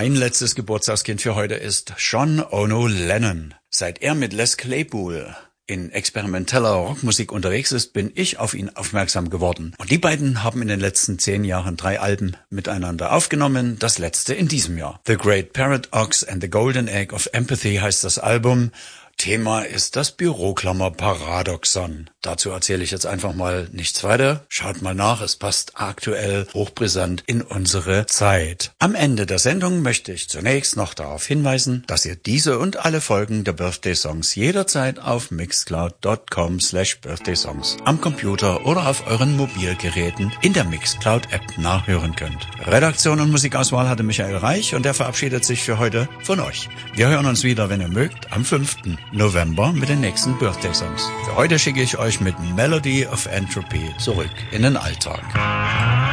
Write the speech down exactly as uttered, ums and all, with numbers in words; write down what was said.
Mein letztes Geburtstagskind für heute ist John Ono Lennon. Seit er mit Les Claypool in experimenteller Rockmusik unterwegs ist, bin ich auf ihn aufmerksam geworden. Und die beiden haben in den letzten zehn Jahren drei Alben miteinander aufgenommen, das letzte in diesem Jahr. The Great Paradox and the Golden Egg of Empathy heißt das Album. Thema ist das Büroklammer-Paradoxon. Dazu erzähle ich jetzt einfach mal nichts weiter. Schaut mal nach, es passt aktuell hochbrisant in unsere Zeit. Am Ende der Sendung möchte ich zunächst noch darauf hinweisen, dass ihr diese und alle Folgen der Birthday Songs jederzeit auf mixcloud.com slash birthday songs am Computer oder auf euren Mobilgeräten in der Mixcloud-App nachhören könnt. Redaktion und Musikauswahl hatte Michael Reich und er verabschiedet sich für heute von euch. Wir hören uns wieder, wenn ihr mögt, am fünften November mit den nächsten Birthday Songs. Für heute schicke ich euch mit Melody of Entropy zurück in den Alltag.